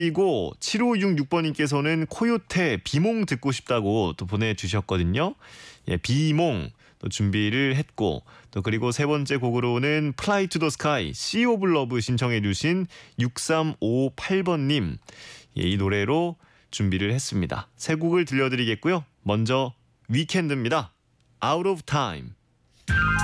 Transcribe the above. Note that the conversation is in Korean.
그리고 7566번님께서는 코요태 비몽 듣고 싶다고 또 보내주셨거든요. 예, 비몽 또 준비를 했고 또 그리고 세 번째 곡으로는 Fly to the Sky, Sea of Love 신청해 주신 6358번님 예, 이 노래로 준비를 했습니다. 세 곡을 들려드리겠고요. 먼저 위켄드입니다. Out of Time.